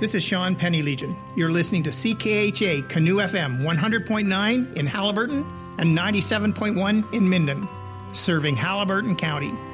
This is Sean Penny Legion. You're listening to CKHA Canoe FM 100.9 in Haliburton and 97.1 in Minden, serving Haliburton County.